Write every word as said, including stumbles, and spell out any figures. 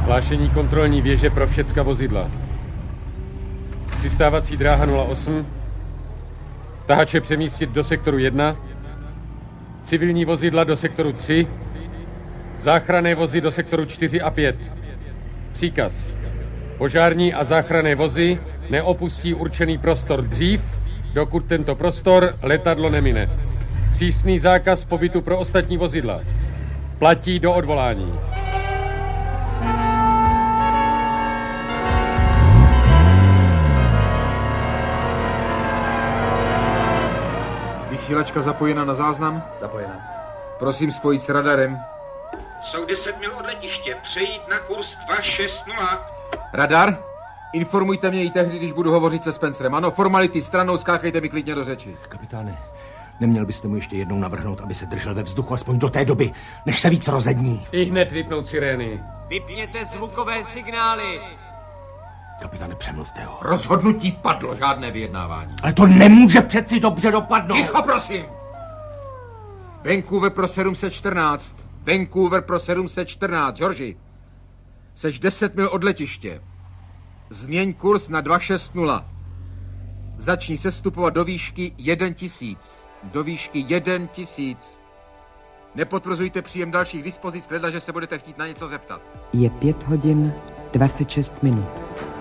Hlášení kontrolní věže pro všecka vozidla. Přistávací dráha nula osm. Tahače přemístit do sektoru jedna. Civilní vozidla do sektoru tři. Záchranné vozy do sektoru čtyři a pět. Příkaz. Požární a záchranné vozy neopustí určený prostor dřív, dokud tento prostor letadlo nemine. Přísný zákaz pobytu pro ostatní vozidla. Platí do odvolání. Vysílačka zapojena na záznam? Zapojena. Prosím spojit s radarem. Jsou deset mil od letiště. Přejít na kurz dva šest nula. Radar? Informujte mě i tehdy, když budu hovořit se Spencerem. Ano, formality stranou, skákejte mi klidně do řeči. Kapitáne, neměl byste mu ještě jednou navrhnout, aby se držel ve vzduchu aspoň do té doby, než se víc rozední. I hned vypnout sirény. Vypněte zvukové signály. Kapitáne, přemluvte ho. Rozhodnutí padlo, žádné vyjednávání. Ale to nemůže přeci dobře dopadnout. Ticho, prosím! Vancouver pro sedm set čtrnáct. Vancouver pro sedm set čtrnáct. Georgi, seš deset mil od letiště. Změň kurz na dva šest nula. Začni sestupovat do výšky jedna tisíc. Do výšky jedna tisíc. Nepotvrzujte příjem dalších dispozic, hleda, že se budete chtít na něco zeptat. Je pět hodin dvacet šest minut.